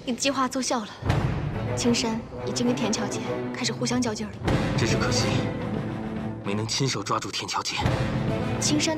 你的计划奏效了，青山已经跟田乔姐开始互相较劲了。 只是可惜，没能亲手抓住田乔姐。 青山